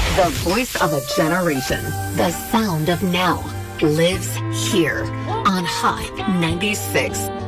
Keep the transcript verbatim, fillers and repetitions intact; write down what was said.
The voice of a generation. The sound of now lives here on Hot ninety-six.